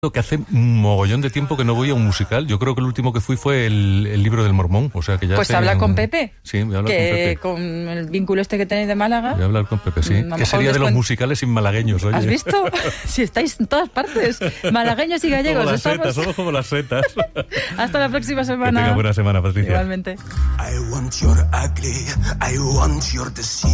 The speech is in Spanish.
Que hace un mogollón de tiempo que no voy a un musical. Yo creo que el último que fui fue el Libro del Mormón. O sea que ya. Pues habla con Pepe. Sí, voy a hablar con Pepe. Con el vínculo este que tenéis de Málaga. Voy a hablar con Pepe, sí. ¿Qué sería de los musicales sin malagueños? Oye. ¿Has visto? Si estáis en todas partes. Malagueños y gallegos. Como las setas, somos como las setas. Hasta la próxima semana. Que tenga buena semana, Patricia. Igualmente. I want your ugly, I want your deceit.